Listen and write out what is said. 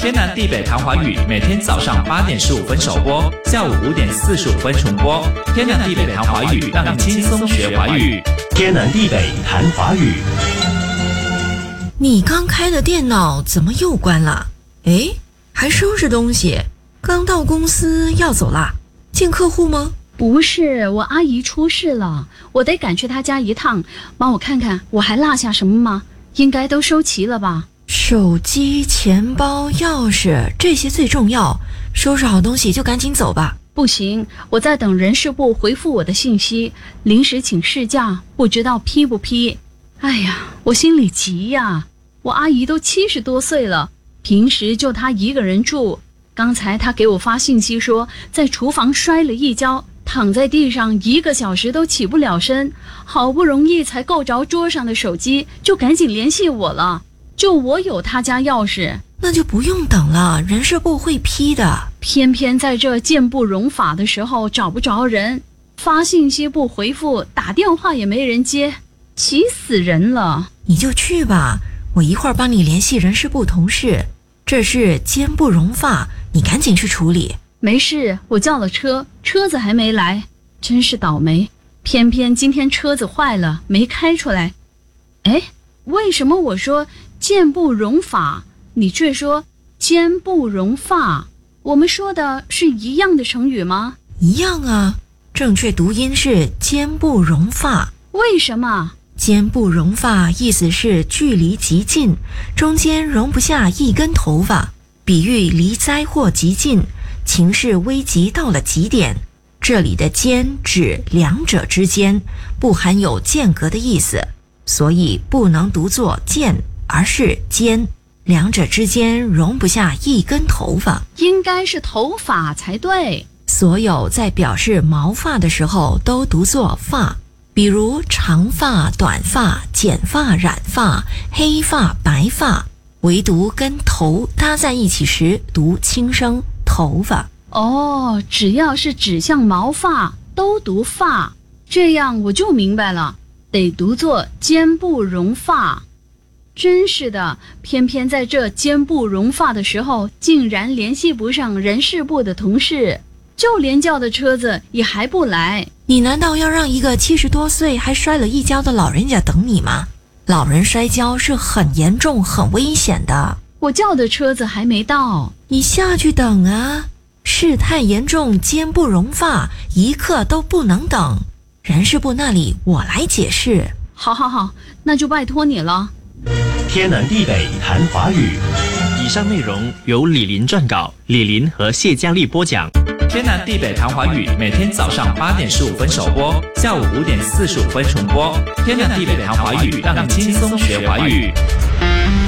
天南地北谈华语，每天早上8点15分首播，下午5点45分重播。天南地北谈华语，让你轻松学华语。 天南地北谈华语。 你刚开的电脑怎么又关了？诶，还收拾东西？刚到公司要走啦？见客户吗？ 不是，我阿姨出事了，我得赶去她家一趟，帮我看看我还落下什么吗？应该都收齐了吧？ 手机、钱包、钥匙，这些最重要。收拾好东西就赶紧走吧。 不行，我在等人事部回复我的信息，临时请事假，不知道批不批。哎呀，我心里急呀！我阿姨都70多岁了，平时就她一个人住。刚才她给我发信息说，在厨房摔了一跤，躺在地上1个小时都起不了身，好不容易才够着桌上的手机，就赶紧联系我了。就我有他家钥匙， 那就不用等了，人事部会批的。 偏偏在这见不容法的时候找不着人，发信息不回复，打电话也没人接，气死人了。 你就去吧，我一会儿帮你联系人事部同事。这事奸不容发，你赶紧去处理。 没事，我叫了车，车子还没来，真是倒霉。偏偏今天车子坏了，没开出来。哎，为什么我说见不容法，你却说奸不容发？我们说的是一样的成语吗？ 一样啊，正确读音是奸不容发。 为什么？ 奸不容发意思是距离极近，中间容不下一根头发，比喻离灾祸极近，情势危急到了极点。这里的间指两者之间，不含有间隔的意思，所以不能读作间，而是间，两者之间容不下一根头发， 应该是头发才对。 所有在表示毛发的时候都读作发，比如长发、短发、剪发、染发、黑发、白发，唯独跟头搭在一起时读轻声头发。 哦，只要是指向毛发都读发，这样我就明白了，得读作奸不容发。真是的，偏偏在这奸不容发的时候，竟然联系不上人事部的同事，就连叫的车子也还不来。 你难道要让一个70多岁还摔了一跤的老人家等你吗？老人摔跤是很严重很危险的。 我叫的车子还没到， 你下去等啊，事态严重，奸不容发，一刻都不能等。人事部那里我来解释。 好，那就拜托你了。 天南地北谈华语。 以上内容由李林撰稿，李林和谢佳丽播讲。 天南地北谈华语，每天早上8点15分首播，下午5点45分重播。天南地北谈华语，让你轻松学华语。